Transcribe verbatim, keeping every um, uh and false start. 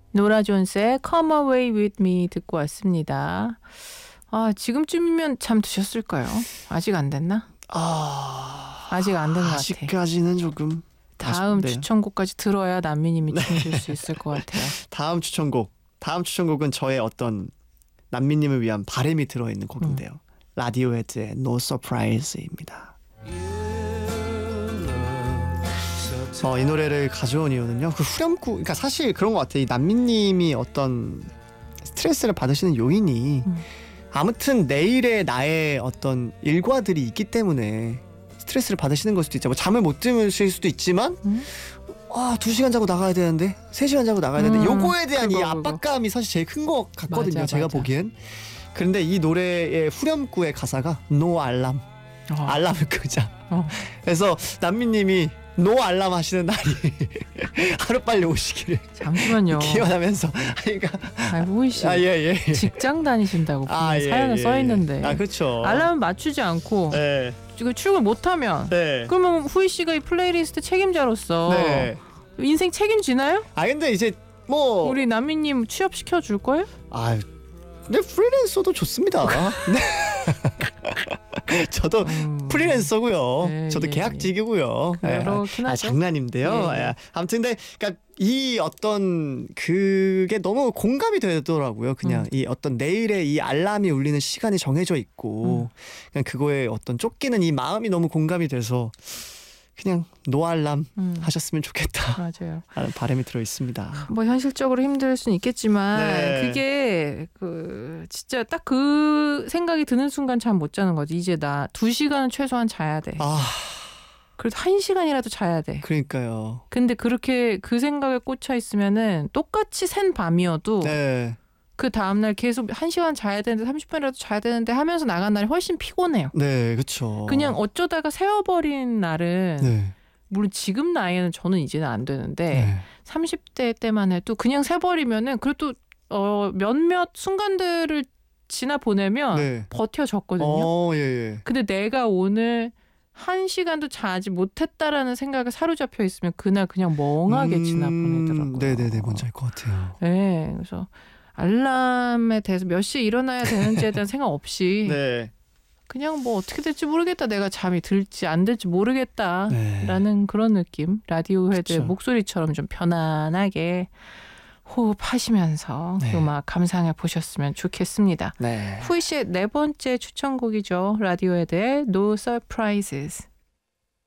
노라 존스의 Come Away With Me 듣고 왔습니다. 아, 지금쯤이면 잠 드셨을까요? 아직 안 됐나? 아, 아직 안 된 것 같아. 아직까지는 조금 다음 아쉽네요. 추천곡까지 들어야 난미님이 네. 춤을 출 수 있을 것 같아요. 다음 추천곡. 다음 추천곡은 저의 어떤 난미님을 위한 바람이 들어있는 곡인데요. 음. 라디오헤드의 No Surprise입니다. 어, 이 노래를 가져온 이유는요. 그 후렴구, 그러니까 사실 그런 것 같아요. 이 난미님이 어떤 스트레스를 받으시는 요인이 음. 아무튼 내일의 나의 어떤 일과들이 있기 때문에 스트레스를 받으시는 걸 수도 있죠. 뭐 잠을 못 주무실 수도 있지만 음? 아, 두 시간 자고 나가야 되는데 세 시간 자고 나가야 되는데 음, 요거에 대한 그거, 이 압박감이 그거. 사실 제일 큰 것 같거든요. 맞아, 제가 맞아. 보기엔. 그런데 이 노래의 후렴구의 가사가 No 알람. 어. 알람을 끄자. 어. 그래서 난미님이 노 알람 하시는 날이 하루빨리 오시기를 잠시만요. 기원하면서. 그러니까 아, 호이 씨. 아, 예, 예. 직장 다니신다고 아, 예, 사연에 예. 써 있는데. 아, 그렇죠. 알람을 맞추지 않고 네. 지금 출근 못 하면 네. 그러면 후이 씨가 이 플레이리스트 책임자로서 네. 인생 책임지나요? 아, 근데 이제 뭐 우리 남미님 취업시켜 줄 거예요? 아, 근데 프리랜서도 좋습니다. 네. 저도 음, 프리랜서고요. 네, 저도 예, 계약직이고요. 그렇긴 아, 하죠. 장난인데요. 예. 예. 아무튼 근데 그러니까 이 어떤 그게 너무 공감이 되더라고요. 그냥 음. 이 어떤 내일의 이 알람이 울리는 시간이 정해져 있고 음. 그냥 그거에 어떤 쫓기는 이 마음이 너무 공감이 돼서 그냥 노알람 음. 하셨으면 좋겠다. 맞아요. 라는 바람이 들어 있습니다. 뭐 현실적으로 힘들 수는 있겠지만 네. 그게 그 진짜 딱 그 생각이 드는 순간 잠 못 자는 거지. 이제 나 두 시간은 최소한 자야 돼. 아. 그래도 한 시간이라도 자야 돼. 그러니까요. 근데 그렇게 그 생각에 꽂혀 있으면은 똑같이 샌 밤이어도 네. 그 다음날 계속 한 시간 자야 되는데 삼십 분이라도 자야 되는데 하면서 나간 날이 훨씬 피곤해요. 네, 그렇죠. 그냥 어쩌다가 새어버린 날은 네. 물론 지금 나이에는 저는 이제는 안 되는데 네. 삼십 대 때만 해도 그냥 새버리면은 그래도 어, 몇몇 순간들을 지나 보내면 네. 버텨졌거든요. 어, 예, 예. 근데 내가 오늘 한 시간도 자지 못했다라는 생각에 사로잡혀 있으면 그날 그냥 멍하게 음, 지나 보내더라고요. 네네네, 뭔지 알 것 같아요. 네, 그래서 알람에 대해서 몇 시에 일어나야 되는지에 대한 생각 없이 네. 그냥 뭐 어떻게 될지 모르겠다. 내가 잠이 들지 안 들지 모르겠다라는 네. 그런 느낌. 라디오헤드의 목소리처럼 좀 편안하게 호흡하시면서 네. 음악 감상해 보셨으면 좋겠습니다. 네. 후이 씨의 네 번째 추천곡이죠. 라디오헤드의 No Surprises.